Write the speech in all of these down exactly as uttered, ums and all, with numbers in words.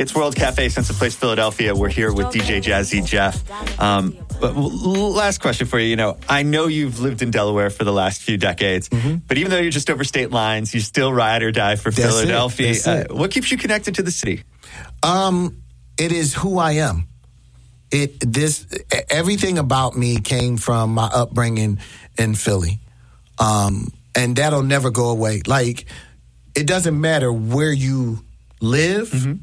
It's World Cafe, Sense of Place, Philadelphia. We're here with D J Jazzy Jeff. Um, but last question for you. You know, I know you've lived in Delaware for the last few decades, mm-hmm. but even though you're just over state lines, you still ride or die for That's Philadelphia. It. That's it. Uh, what keeps you connected to the city? Um, it is who I am. It this everything about me came from my upbringing in Philly, um, and that'll never go away. Like, it doesn't matter where you live. Mm-hmm.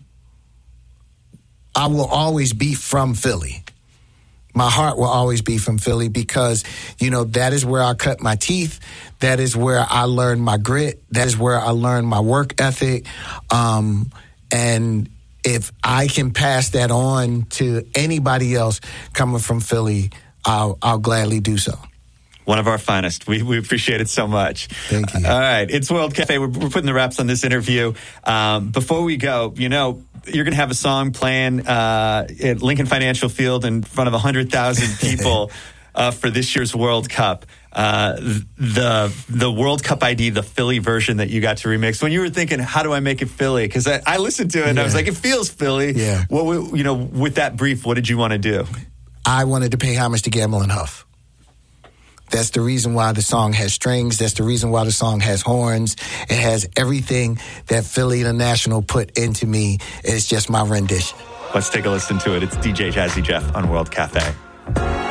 I will always be from Philly. My heart will always be from Philly because, you know, that is where I cut my teeth. That is where I learned my grit. That is where I learned my work ethic. Um, and if I can pass that on to anybody else coming from Philly, I'll, I'll gladly do so. One of our finest. We we appreciate it so much. Thank you. All right. It's World Cafe. We're, we're putting the wraps on this interview. Um, before we go, you know, you're going to have a song playing uh, at Lincoln Financial Field in front of one hundred thousand people uh, for this year's World Cup. Uh, the the World Cup I D, the Philly version that you got to remix. When you were thinking, how do I make it Philly? Because I, I listened to it and yeah. I was like, it feels Philly. Yeah. What we, you know, with that brief, what did you want to do? I wanted to pay homage to Gamble and Huff. That's the reason why the song has strings. That's the reason why the song has horns. It has everything that Philly the National put into me. It's just my rendition. Let's take a listen to it. It's D J Jazzy Jeff on World Cafe.